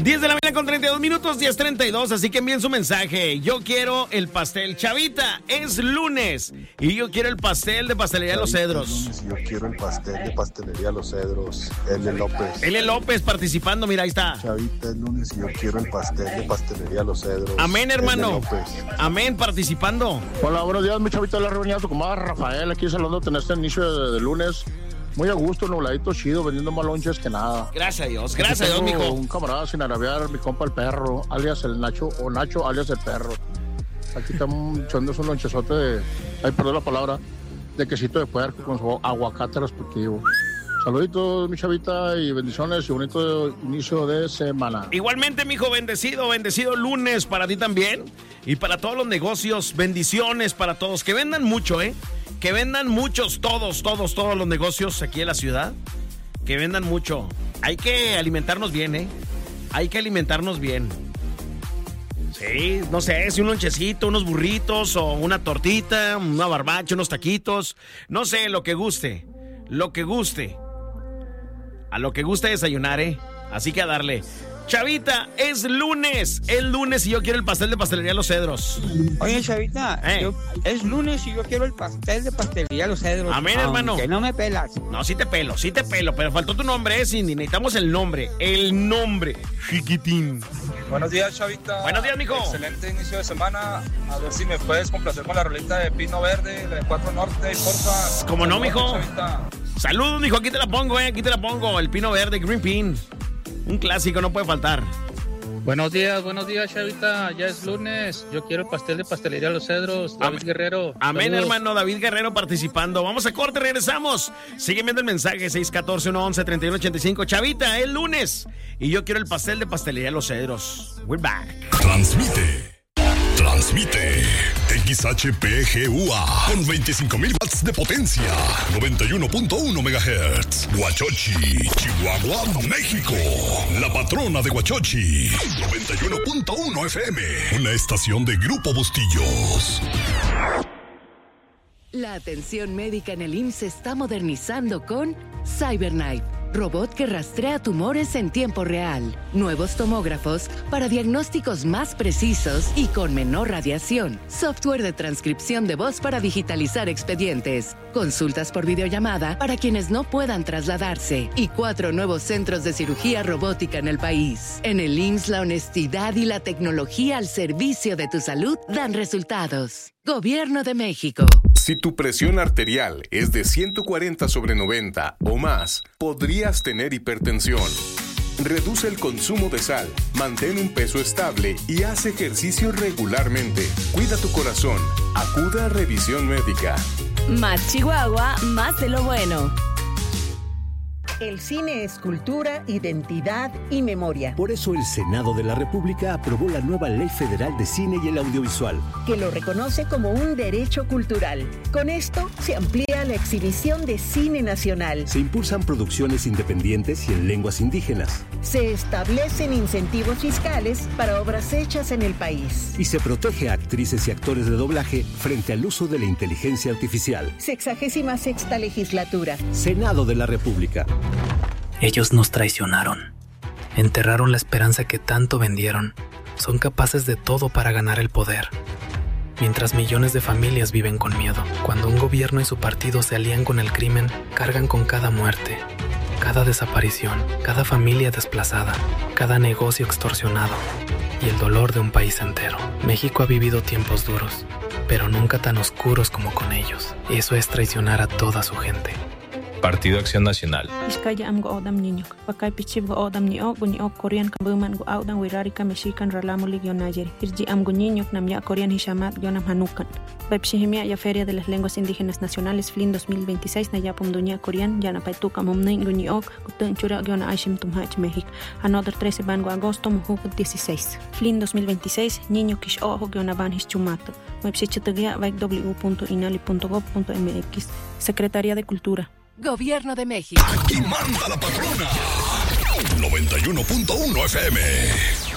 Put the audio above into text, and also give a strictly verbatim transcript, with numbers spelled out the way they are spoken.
diez de la mañana con treinta y dos minutos, diez treinta y dos, así que envíen su mensaje. Yo quiero el pastel. Chavita, es lunes y yo quiero el pastel de Pastelería Los Cedros. Lunes y yo quiero el pastel de Pastelería Los Cedros. L. López. L. López participando, mira, ahí está. Chavita, es lunes y yo quiero el pastel de Pastelería Los Cedros. Amén, hermano. Amén, participando. Hola, buenos días, mi chavita de la reunión, tu comadre Rafael, aquí saludando en este inicio de, de lunes. Muy a gusto, nubladito, chido, vendiendo más lonches que nada. Gracias a Dios, gracias a Dios, mijo. Un camarada sin arabear, mi compa el perro, alias el Nacho, o Nacho, alias el perro. Aquí estamos echando un lonchezote de, ay, perdón la palabra, de quesito de puerco con su aguacate respectivo. Saluditos, mi chavita, y bendiciones y bonito inicio de semana. Igualmente, mijo, bendecido, bendecido lunes para ti también. Y para todos los negocios, bendiciones para todos. Que vendan mucho, ¿eh? Que vendan muchos, todos, todos, todos los negocios aquí en la ciudad. Que vendan mucho. Hay que alimentarnos bien, ¿eh? Hay que alimentarnos bien. Sí, no sé, si un lonchecito, unos burritos o una tortita, una barbacha, unos taquitos. No sé, lo que guste. Lo que guste. A lo que guste desayunar, ¿eh? Así que a darle. Chavita, es lunes. Es lunes y yo quiero el pastel de Pastelería Los Cedros. Oye, Chavita, eh. yo, es lunes y yo quiero el pastel de Pastelería Los Cedros. Amén, hermano. Que no me pelas. No, sí te pelo, sí te pelo, pero faltó tu nombre, ¿eh, Cindy? Necesitamos el nombre, el nombre, chiquitín. Buenos días, Chavita. Buenos días, mijo. Excelente inicio de semana. A ver si me puedes complacer con la rolita de Pino Verde, de cuatro Norte, porfa. ¿Cómo no, mijo? Chavita. Saludos, mijo, aquí te la pongo, eh, aquí te la pongo. El Pino Verde, Green Pin. Un clásico, no puede faltar. Buenos días, buenos días, Chavita. Ya es lunes. Yo quiero el pastel de Pastelería Los Cedros. David Amén. Guerrero. Amén, Saludos. hermano. David Guerrero participando. Vamos a corte, regresamos. Sigue viendo el mensaje seis uno cuatro, uno uno, tres uno ocho cinco. Chavita, es lunes y yo quiero el pastel de Pastelería Los Cedros. We're back. Transmite. Transmite X H P G U A con veinticinco mil watts de potencia, noventa y uno punto uno megahertz. Huachochi, Chihuahua, México. La patrona de Huachochi, noventa y uno punto uno F M. Una estación de Grupo Bustillos. La atención médica en el I M S S se está modernizando con CyberKnife, robot que rastrea tumores en tiempo real. Nuevos tomógrafos para diagnósticos más precisos y con menor radiación. Software de transcripción de voz para digitalizar expedientes. Consultas por videollamada para quienes no puedan trasladarse. Y cuatro nuevos centros de cirugía robótica en el país. En el I M S S, la honestidad y la tecnología al servicio de tu salud dan resultados. Gobierno de México. Si tu presión arterial es de ciento cuarenta sobre noventa o más, podrías tener hipertensión. Reduce el consumo de sal, mantén un peso estable y haz ejercicio regularmente. Cuida tu corazón. Acude a revisión médica. Más Chihuahua, más de lo bueno. El cine es cultura, identidad y memoria. Por eso el Senado de la República aprobó la nueva Ley Federal de Cine y el Audiovisual, que lo reconoce como un derecho cultural. Con esto se amplía la exhibición de cine nacional. Se impulsan producciones independientes y en lenguas indígenas. Se establecen incentivos fiscales para obras hechas en el país. Y se protege a actrices y actores de doblaje frente al uso de la inteligencia artificial. Sexagésima sexta legislatura. Senado de la República. Ellos nos traicionaron. Enterraron la esperanza que tanto vendieron. Son capaces de todo para ganar el poder. Mientras millones de familias viven con miedo. Cuando un gobierno y su partido se alían con el crimen, cargan con cada muerte, cada desaparición, cada familia desplazada, cada negocio extorsionado y el dolor de un país entero. México ha vivido tiempos duros, pero nunca tan oscuros como con ellos. Eso es traicionar a toda su gente. Partido Acción Nacional. Pepshihimia ya Feria de las Lenguas Indígenas Nacionales F L I N dos mil veintiséis na ya Pomduña Corean ya na Paituca Momnei Guñiok Kutunchura Giona Aishim Tumhach México. Another trece Bango Agosto Mujuk dieciséis. F L I N dos mil veintiséis Niño Kish Ojo Giona Banhis Chumato. Website w punto inali punto gov punto m x. Secretaría de Cultura. Gobierno de México. Aquí manda la patrona. noventa y uno punto uno F M.